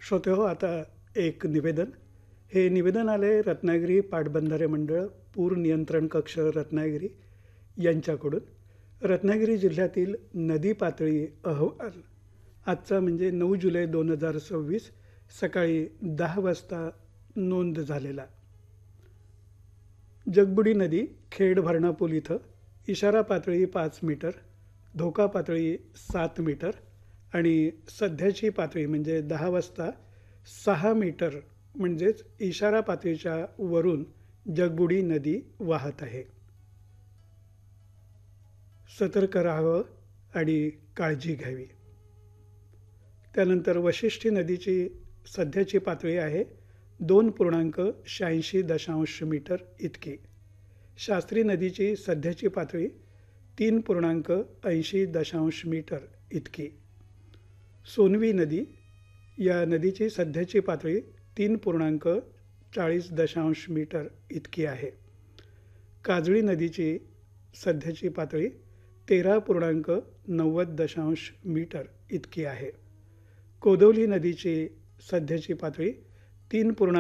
श्रोतेहो, आता एक निवेदन. हे निवेदन आले रत्नागिरी पाटबंधारे मंडळ पूर नियंत्रण कक्ष रत्नागिरी यांच्याकडून. रत्नागिरी जिल्ह्यातील नदी पातळी अहवाल आजचा म्हणजे 9 जुलै 2026 सकाळी 10 वाजता नोंद झालेला. जगबुडी नदी खेड भरणापूल इथं इशारा पातळी 5 मीटर, धोका पातळी 7 मीटर आणि सध्याची पातळी म्हणजे 10 वाजता 6 मीटर म्हणजेच इशारा पातळीच्या वरून जगबुडी नदी वाहत आहे. सतर्क राहावं आणि काळजी घ्यावी. त्यानंतर वशिष्ठी नदीची सध्याची पातळी आहे 2.86 मीटर इतकी. शास्त्री नदीची सध्याची पातळी 3.80 मीटर इतकी. सोनवी नदी या नदीची सध्याची पातळी 3.40 मीटर इतकी आहे. काजळी नदीची सध्याची पातळी 13.90 मीटर इतकी आहे. कोदवली नदीची सध्याची पातळी 3.